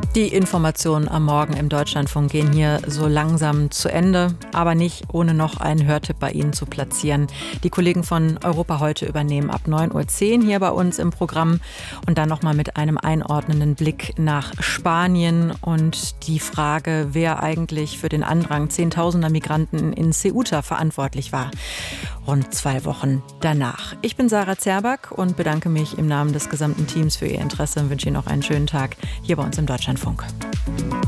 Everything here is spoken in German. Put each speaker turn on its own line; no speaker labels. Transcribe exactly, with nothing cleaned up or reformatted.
Die Informationen am Morgen im Deutschlandfunk gehen hier so langsam zu Ende, aber nicht ohne noch einen Hörtipp bei Ihnen zu platzieren. Die Kollegen von Europa heute übernehmen ab neun Uhr zehn hier bei uns im Programm und dann nochmal mit einem einordnenden Blick nach Spanien und die Frage, wer eigentlich für den Andrang zehntausender Migranten in Ceuta verantwortlich war. Rund zwei Wochen danach. Ich bin Sarah Zerback und bedanke mich im Namen des gesamten Teams für Ihr Interesse und wünsche Ihnen noch einen schönen Tag hier bei uns im Deutschlandfunk.